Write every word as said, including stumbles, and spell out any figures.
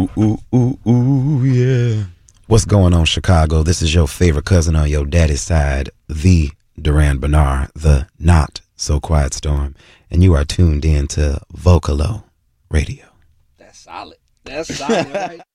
ooh, ooh, ooh, yeah. What's going on, Chicago? This is your favorite cousin on your daddy's side, the Duran Bernard, the not so quiet storm, and you are tuned in to Vocalo Radio. That's solid. That's solid, right?